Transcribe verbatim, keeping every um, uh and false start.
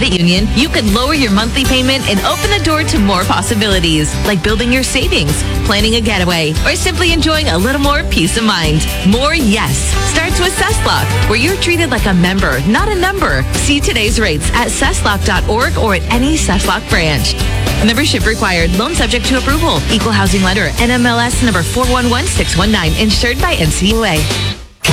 credit union, you can lower your monthly payment and open the door to more possibilities, like building your savings, planning a getaway, or simply enjoying a little more peace of mind. More yes starts with SessLock, where you're treated like a member, not a number. See today's rates at sesslock dot org or at any SessLock branch. Membership required. Loan subject to approval. Equal housing lender. N M L S number four one one six one nine. Insured by N C U A.